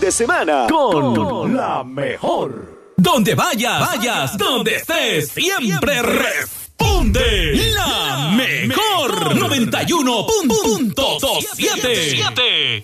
de semana con la mejor. Donde vayas, donde estés, siempre responde la mejor 91.7.